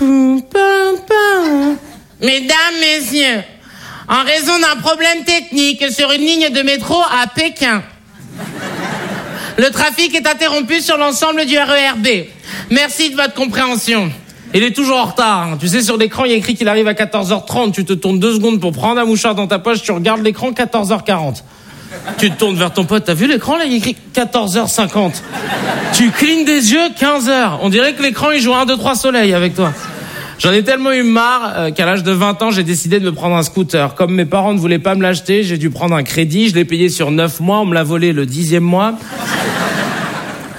Mesdames, messieurs, en raison d'un problème technique sur une ligne de métro à Pékin, le trafic est interrompu sur l'ensemble du RERB. Merci de votre compréhension. Il est toujours en retard. Tu sais, sur l'écran, il y a écrit qu'il arrive à 14h30. Tu te tournes 2 secondes pour prendre un mouchoir dans ta poche. Tu regardes l'écran, 14h40. Tu te tournes vers ton pote. T'as vu l'écran, là? Il y a écrit 14h50. Tu clignes des yeux, 15h. On dirait que l'écran, il joue 1, 2, 3 soleil avec toi. J'en ai tellement eu marre qu'à l'âge de 20 ans, j'ai décidé de me prendre un scooter. Comme mes parents ne voulaient pas me l'acheter, j'ai dû prendre un crédit. Je l'ai payé sur 9 mois. On me l'a volé le 10e mois.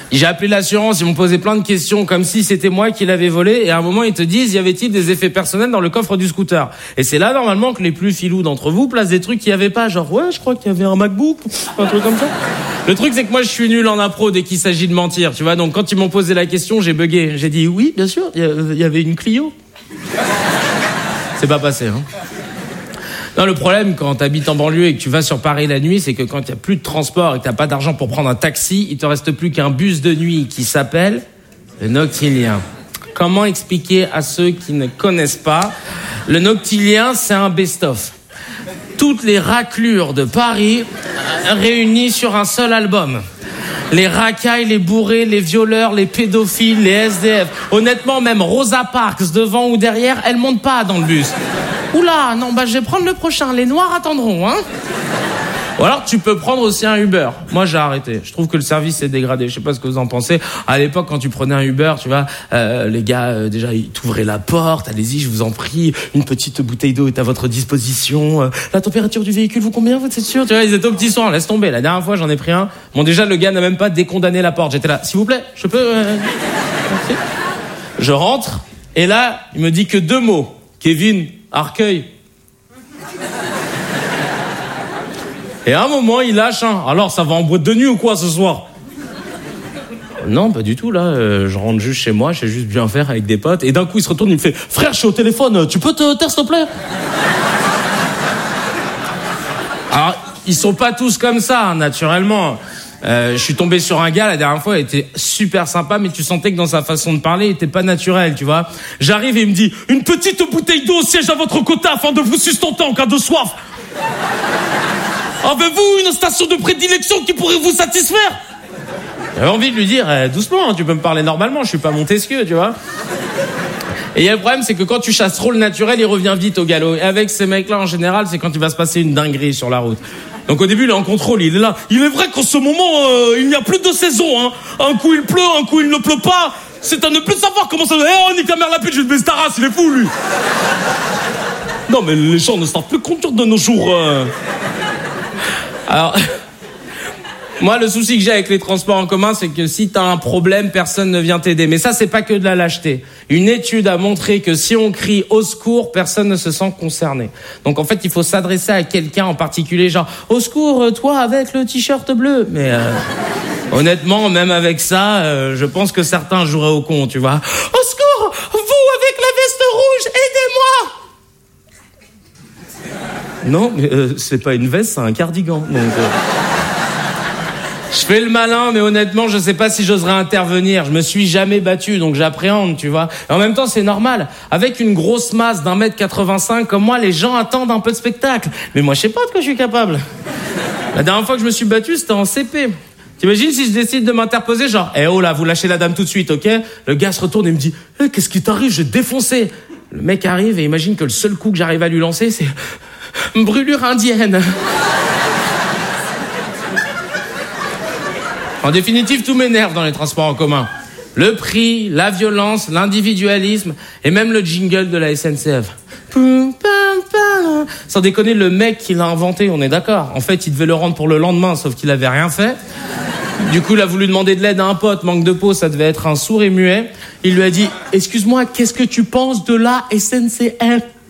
J'ai appelé l'assurance, ils m'ont posé plein de questions comme si c'était moi qui l'avais volé, et à un moment ils te disent, y avait-il des effets personnels dans le coffre du scooter? Et c'est là normalement que les plus filous d'entre vous placent des trucs qu'il y avait pas, genre ouais, je crois qu'il y avait un MacBook, un truc comme ça. Le truc c'est que moi je suis nul en impro dès qu'il s'agit de mentir, tu vois, donc quand ils m'ont posé la question, j'ai bugué. J'ai dit oui, bien sûr, il y avait une Clio. C'est pas passé, hein. Non, le problème quand t'habites en banlieue et que tu vas sur Paris la nuit, c'est que quand il y a plus de transport et que t'as pas d'argent pour prendre un taxi, il te reste plus qu'un bus de nuit qui s'appelle le Noctilien. Comment expliquer à ceux qui ne connaissent pas? Le Noctilien, c'est un best-of. Toutes les raclures de Paris réunies sur un seul album. Les racailles, les bourrés, les violeurs, les pédophiles, les SDF. Honnêtement, même Rosa Parks, devant ou derrière, elle monte pas dans le bus. Oula, non, je vais prendre le prochain. Les noirs attendront, hein. Ou alors, tu peux prendre aussi un Uber. Moi, j'ai arrêté. Je trouve que le service est dégradé. Je sais pas ce que vous en pensez. À l'époque, quand tu prenais un Uber, tu vois, les gars, déjà, ils t'ouvraient la porte. Allez-y, je vous en prie. Une petite bouteille d'eau est à votre disposition. La température du véhicule, vous combien, vous êtes sûr? Tu vois, ils étaient au petit soin. Laisse tomber. La dernière fois, j'en ai pris un. Bon, déjà, le gars n'a même pas décondamné la porte. J'étais là. S'il vous plaît, je peux, merci. Je rentre. Et là, il me dit que 2 mots. Kevin, Arcueil. Et à un moment, il lâche un. Alors, ça va en boîte de nuit ou quoi ce soir? Non, pas du tout, là. Je rentre juste chez moi, je sais juste bien faire avec des potes. Et d'un coup, il se retourne, il me fait « Frère, je suis au téléphone, tu peux te taire, s'il te plaît ?» Alors, ils sont pas tous comme ça, naturellement. Je suis tombé sur un gars la dernière fois, il était super sympa, mais tu sentais que dans sa façon de parler, il était pas naturel, tu vois. J'arrive et il me dit « Une petite bouteille d'eau siège à votre côté afin de vous sustenter en cas de soif. Avez-vous une station de prédilection qui pourrait vous satisfaire ?» J'avais envie de lui dire doucement, hein, tu peux me parler normalement, je suis pas Montesquieu, tu vois. Et il y a le problème, c'est que quand tu chasses trop le naturel, il revient vite au galop. Et avec ces mecs-là, en général, c'est quand il va se passer une dinguerie sur la route. Donc au début, il est en contrôle, il est là. Il est vrai qu'en ce moment, il n'y a plus de saison, hein. Un coup il pleut, un coup il ne pleut pas. C'est à ne plus savoir comment ça... on nique la mère la pute, je vais te baisser ta race, il est fou, lui. Non, mais les gens ne savent plus conduire de nos jours. Alors... Moi, le souci que j'ai avec les transports en commun, c'est que si t'as un problème, personne ne vient t'aider. Mais ça, c'est pas que de la lâcheté. Une étude a montré que si on crie au secours, personne ne se sent concerné. Donc, en fait, il faut s'adresser à quelqu'un en particulier, genre, au secours, toi, avec le t-shirt bleu. Mais, honnêtement, même avec ça, je pense que certains joueraient au con, tu vois. Au secours, vous, avec la veste rouge, aidez-moi! Non, mais c'est pas une veste, c'est un cardigan. Donc, je fais le malin, mais honnêtement, je sais pas si j'oserais intervenir. Je me suis jamais battu, donc j'appréhende, tu vois. Et en même temps, c'est normal. Avec une grosse masse d'1m85 comme moi, les gens attendent un peu de spectacle. Mais moi, je sais pas de quoi je suis capable. La dernière fois que je me suis battu, c'était en CP. T'imagines si je décide de m'interposer, genre, oh là, vous lâchez la dame tout de suite, ok? Le gars se retourne et me dit, qu'est-ce qui t'arrive? Je vais te défoncer. Le mec arrive et imagine que le seul coup que j'arrive à lui lancer, c'est brûlure indienne. En définitive, tout m'énerve dans les transports en commun. Le prix, la violence, l'individualisme et même le jingle de la SNCF. Sans déconner, le mec qui l'a inventé, on est d'accord. En fait, il devait le rendre pour le lendemain, sauf qu'il avait rien fait. Du coup, il a voulu demander de l'aide à un pote, manque de peau, ça devait être un sourd et muet. Il lui a dit, excuse-moi, qu'est-ce que tu penses de la SNCF? C'est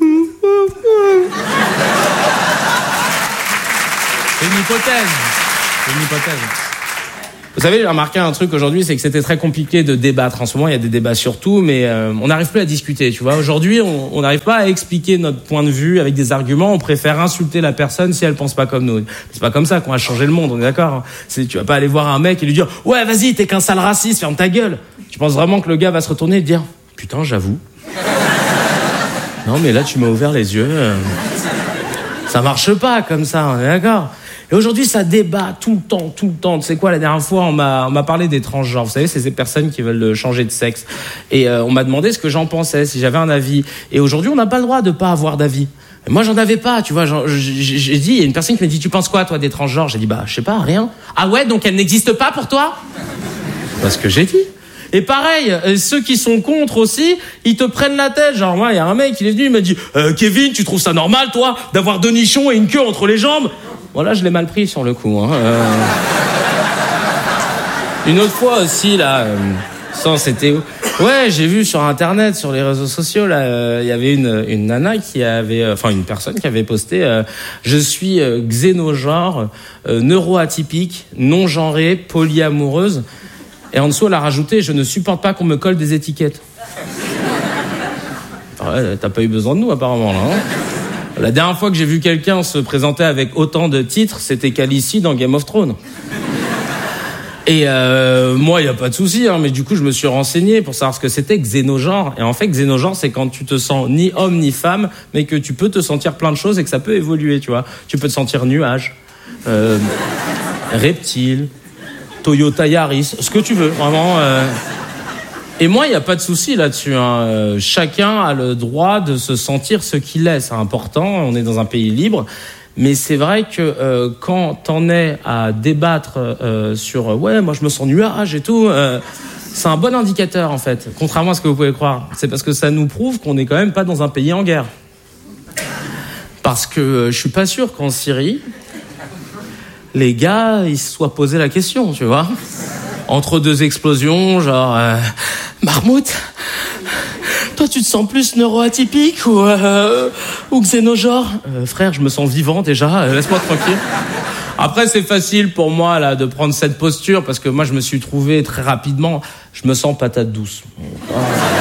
une hypothèse. C'est une hypothèse. Vous savez, j'ai remarqué un truc aujourd'hui, c'est que c'était très compliqué de débattre. En ce moment, il y a des débats sur tout, mais on n'arrive plus à discuter, tu vois. Aujourd'hui, on n'arrive pas à expliquer notre point de vue avec des arguments. On préfère insulter la personne si elle pense pas comme nous. C'est pas comme ça qu'on va changer le monde, on est d'accord, hein. Tu vas pas aller voir un mec et lui dire « Ouais, vas-y, t'es qu'un sale raciste, ferme ta gueule !» Tu penses vraiment que le gars va se retourner et te dire « Putain, j'avoue. Non, mais là, tu m'as ouvert les yeux. Ça marche pas comme ça, on est d'accord ?» Et aujourd'hui, ça débat tout le temps. Tu sais quoi, la dernière fois, on m'a parlé des transgenres. Vous savez, c'est ces personnes qui veulent changer de sexe. Et on m'a demandé ce que j'en pensais, si j'avais un avis. Et aujourd'hui, on n'a pas le droit de pas avoir d'avis. Et moi, j'en avais pas, tu vois. J'ai dit, il y a une personne qui m'a dit, tu penses quoi, toi, des transgenres? J'ai dit, je sais pas, rien. Ah ouais, donc elles n'existent pas pour toi? C'est ce que j'ai dit. Et pareil, ceux qui sont contre aussi, ils te prennent la tête. Genre, moi, il y a un mec, il est venu, il m'a dit, Kevin, tu trouves ça normal, toi, d'avoir 2 nichons et une queue entre les jambes? Voilà, je l'ai mal pris sur le coup. Hein. Une autre fois aussi, là... c'était où? Ouais, j'ai vu sur Internet, sur les réseaux sociaux, là, il y avait une nana qui avait... une personne qui avait posté je suis xénogenre, neuroatypique, non-genrée, polyamoureuse. Et en dessous, elle a rajouté « Je ne supporte pas qu'on me colle des étiquettes. » Ouais, t'as pas eu besoin de nous, apparemment, là. Hein. La dernière fois que j'ai vu quelqu'un se présenter avec autant de titres, c'était Khaleesi dans Game of Thrones. Et moi, il n'y a pas de souci, hein, mais du coup, je me suis renseigné pour savoir ce que c'était xénogenre. Et en fait, xénogenre, c'est quand tu te sens ni homme ni femme, mais que tu peux te sentir plein de choses et que ça peut évoluer, tu vois. Tu peux te sentir nuage, reptile, Toyota Yaris, ce que tu veux, vraiment. Et moi, il n'y a pas de souci là-dessus. Hein. Chacun a le droit de se sentir ce qu'il est. C'est important, on est dans un pays libre. Mais c'est vrai que quand t'en es à débattre sur ouais, moi je me sens nuage et tout, c'est un bon indicateur en fait. Contrairement à ce que vous pouvez croire, c'est parce que ça nous prouve qu'on n'est quand même pas dans un pays en guerre. Parce que je suis pas sûr qu'en Syrie, les gars ils se soient posé la question, tu vois, entre deux explosions, genre Marmout. Toi, tu te sens plus neuroatypique ou xénogenre? Frère, je me sens vivant déjà, laisse-moi tranquille. Après, c'est facile pour moi là de prendre cette posture parce que moi, je me suis trouvé très rapidement, je me sens patate douce. Ouais,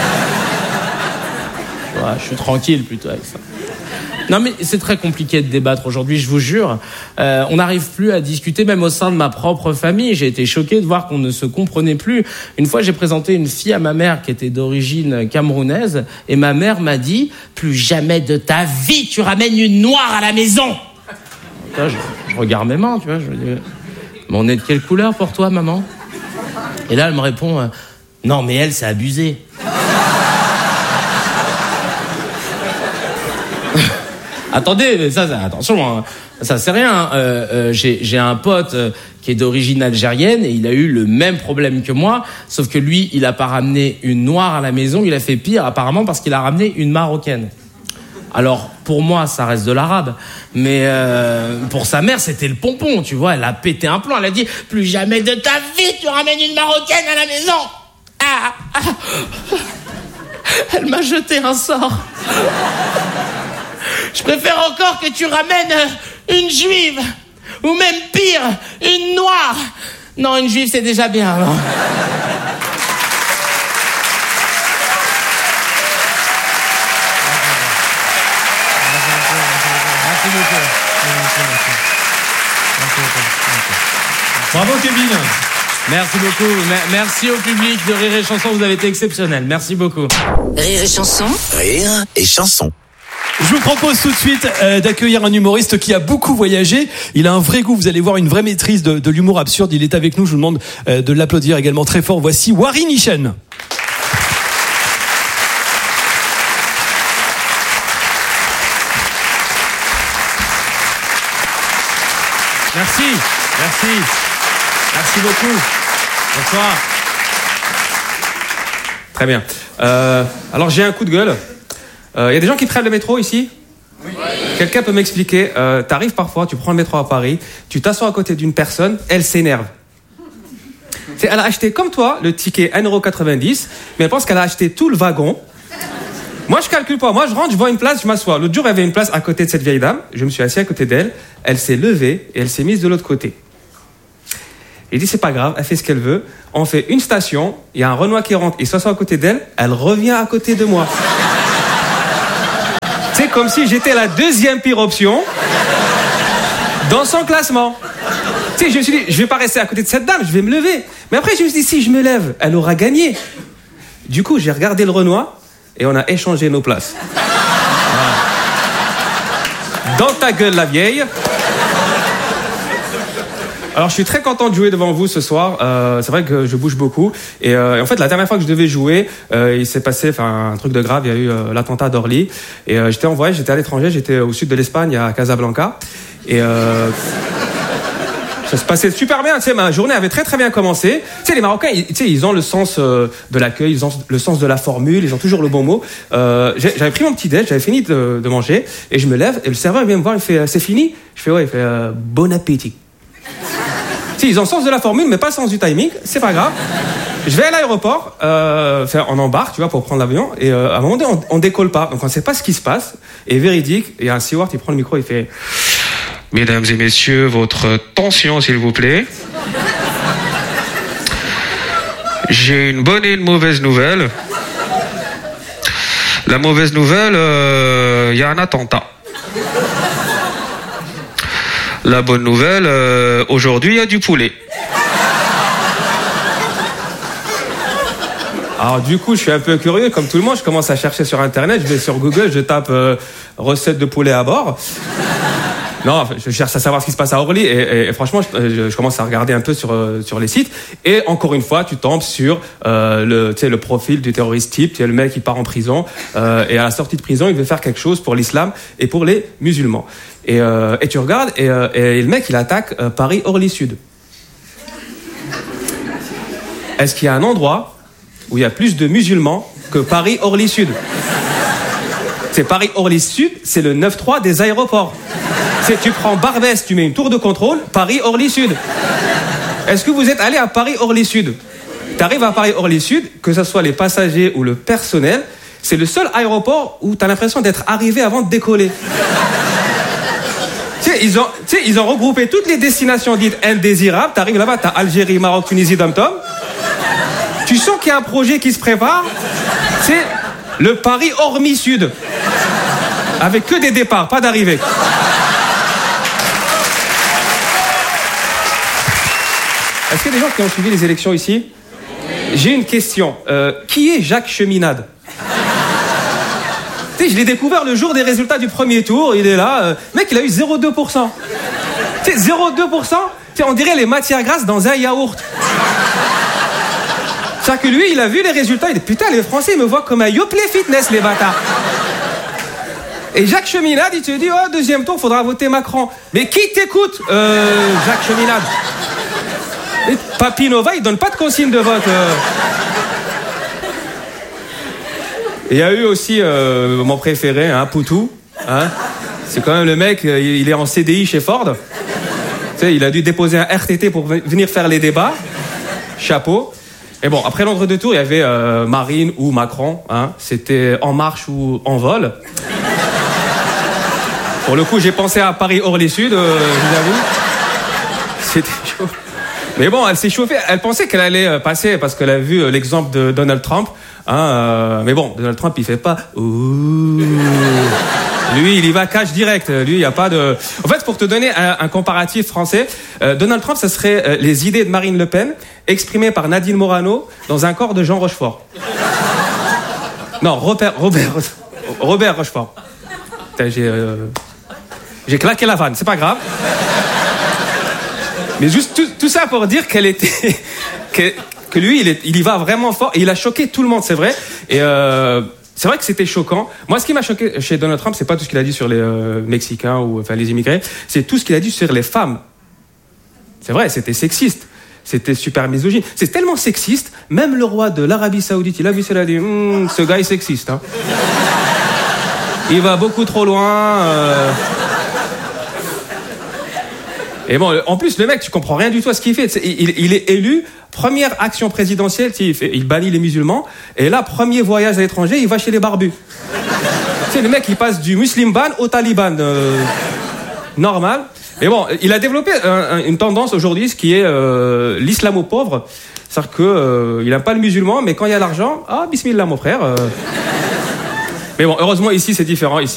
je suis tranquille plutôt avec ça. Non mais c'est très compliqué de débattre aujourd'hui, je vous jure. On n'arrive plus à discuter, même au sein de ma propre famille. J'ai été choqué de voir qu'on ne se comprenait plus. Une fois, j'ai présenté une fille à ma mère qui était d'origine camerounaise, et ma mère m'a dit « Plus jamais de ta vie, tu ramènes une noire à la maison !» Là, je regarde mes mains, tu vois, je me dis « Mais on est de quelle couleur pour toi, maman ?» Et là, elle me répond « Non, mais elle, c'est abusé. » Attendez, mais ça, attention, hein. Ça c'est rien. J'ai un pote qui est d'origine algérienne et il a eu le même problème que moi, sauf que lui, il a pas ramené une noire à la maison, il a fait pire apparemment parce qu'il a ramené une marocaine. Alors pour moi, ça reste de l'arabe, mais pour sa mère, c'était le pompon, tu vois. Elle a pété un plomb, elle a dit « Plus jamais de ta vie, tu ramènes une marocaine à la maison !» Elle m'a jeté un sort. Je préfère encore que tu ramènes une juive, ou même pire, une noire. Non, une juive, c'est déjà bien, non? Bravo, Kevin. Merci beaucoup. Merci au public de Rire et Chanson, vous avez été exceptionnel. Merci beaucoup. Rire et Chanson. Rire et chanson. Je vous propose tout de suite d'accueillir un humoriste qui a beaucoup voyagé. Il a un vrai goût, vous allez voir, une vraie maîtrise de l'humour absurde. Il est avec nous, je vous demande de l'applaudir également très fort. Voici Wari Nishen. Merci beaucoup. Bonsoir. Très bien. Alors j'ai un coup de gueule. Y a des gens qui prennent le métro ici? Oui. Quelqu'un peut m'expliquer, t'arrives parfois, tu prends le métro à Paris, tu t'assois à côté d'une personne, elle s'énerve. Elle a acheté comme toi le ticket 1,90€, mais elle pense qu'elle a acheté tout le wagon. Moi je calcule pas, moi je rentre, je vois une place, je m'assois. L'autre jour il y avait une place à côté de cette vieille dame, je me suis assis à côté d'elle, elle s'est levée et elle s'est mise de l'autre côté. Il dit c'est pas grave, elle fait ce qu'elle veut, on fait une station, il y a un Renoir qui rentre, il s'assoit à côté d'elle, elle revient à côté de moi. C'est comme si j'étais la deuxième pire option dans son classement. Tu sais, je me suis dit, je vais pas rester à côté de cette dame, je vais me lever. Mais après, je me suis dit, si je me lève, elle aura gagné. Du coup, j'ai regardé le Renoir et on a échangé nos places. Voilà. Dans ta gueule, la vieille. Alors, je suis très content de jouer devant vous ce soir. C'est vrai que je bouge beaucoup. Et en fait, la dernière fois que je devais jouer, il s'est passé un truc de grave. Il y a eu l'attentat d'Orly. Et j'étais en voyage, j'étais à l'étranger, j'étais au sud de l'Espagne, à Casablanca. Et ça se passait super bien. Tu sais, ma journée avait très très bien commencé. Tu sais, les Marocains, ils ont le sens de l'accueil, ils ont le sens de la formule, ils ont toujours le bon mot. J'avais pris mon petit déj, j'avais fini de manger, et je me lève, et le serveur vient me voir, il fait « C'est fini ?» Je fais « Ouais », il fait « Bon appétit ». Tu Si, ils ont le sens de la formule, mais pas le sens du timing. C'est pas grave. Je vais à l'aéroport, on embarque, tu vois, pour prendre l'avion, et à un moment donné, on décolle pas. Donc on sait pas ce qui se passe. Et véridique, il y a un steward, il prend le micro, il fait « Mesdames et messieurs, votre tension, s'il vous plaît. J'ai une bonne et une mauvaise nouvelle. La mauvaise nouvelle, il y a un attentat. La bonne nouvelle, aujourd'hui, il y a du poulet. » Alors du coup, je suis un peu curieux, comme tout le monde, je commence à chercher sur Internet, je vais sur Google, je tape recette de poulet à bord. Non, je cherche à savoir ce qui se passe à Orly et franchement, je commence à regarder un peu sur les sites. Et encore une fois, tu tombes sur le profil du terroriste type. Tu sais, le mec qui part en prison et à la sortie de prison, il veut faire quelque chose pour l'islam et pour les musulmans. Et tu regardes et le mec, il attaque Paris-Orly Sud. Est-ce qu'il y a un endroit où il y a plus de musulmans que Paris-Orly Sud? C'est Paris-Orly Sud, c'est le 9-3 des aéroports. C'est tu prends Barbès, tu mets une tour de contrôle, Paris-Orly Sud. Est-ce que vous êtes allé à Paris-Orly Sud? Tu arrives à Paris-Orly Sud, que ce soit les passagers ou le personnel, c'est le seul aéroport où tu as l'impression d'être arrivé avant de décoller. Ils ont regroupé toutes les destinations dites indésirables. Tu arrives là-bas, tu as Algérie, Maroc, Tunisie, dom-tom. Tu sens qu'il y a un projet qui se prépare. C'est le Paris-Orly Sud. Avec que des départs, pas d'arrivées. Est-ce qu'il y a des gens qui ont suivi les élections ici? J'ai une question. Qui est Jacques Cheminade? Tu sais, je l'ai découvert le jour des résultats du premier tour. Il est là. Mec, il a eu 0,2%. Tu sais, 0,2%, on dirait les matières grasses dans un yaourt. C'est-à-dire que lui, il a vu les résultats. Il dit, putain, les Français, ils me voient comme un Yoplait Fitness, les bâtards. Et Jacques Cheminade, il te dit, oh, deuxième tour, faudra voter Macron. Mais qui t'écoute, Jacques Cheminade? Et Papy Nova, il donne pas de consigne de vote. Il y a eu aussi mon préféré, Poutou. C'est quand même le mec, il est en CDI chez Ford. Tu sais, il a dû déposer un RTT pour venir faire les débats. Chapeau. Et bon, après l'entre-deux tours, il y avait Marine ou Macron. C'était En Marche ou En Vol. Pour le coup, j'ai pensé à Paris-Orly Sud, je vous avoue. C'était chaud. Mais bon, elle s'est chauffée. Elle pensait qu'elle allait passer parce qu'elle a vu l'exemple de Donald Trump. Mais bon, Donald Trump, il fait pas. Ouh. Lui, il y va cash direct. Lui, il n'y a pas de. En fait, pour te donner un comparatif français, Donald Trump, ce serait les idées de Marine Le Pen exprimées par Nadine Morano dans un corps de Jean Rochefort. Non, Robert Rochefort. Putain, j'ai claqué la vanne. C'est pas grave. Mais juste tout ça pour dire qu'elle était, que lui, il y va vraiment fort et il a choqué tout le monde, c'est vrai. Et c'est vrai que c'était choquant. Moi, ce qui m'a choqué chez Donald Trump, c'est pas tout ce qu'il a dit sur les Mexicains ou enfin les immigrés, c'est tout ce qu'il a dit sur les femmes. C'est vrai, c'était sexiste, c'était super misogyne. C'est tellement sexiste, même le roi de l'Arabie Saoudite, il a vu ça, il a dit, ce gars est sexiste. Il va beaucoup trop loin. Et bon, en plus, le mec, tu comprends rien du tout à ce qu'il fait. Il est élu, première action présidentielle, il bannit les musulmans, et là, premier voyage à l'étranger, il va chez les barbus. Tu sais, le mec, il passe du musulman ban au taliban. Normal. Mais bon, il a développé une tendance aujourd'hui, ce qui est l'islamo-pauvre. C'est-à-dire qu'il n'aime pas le musulman, mais quand il y a l'argent, bismillah, mon frère. Mais bon, heureusement, ici, c'est différent. Ici,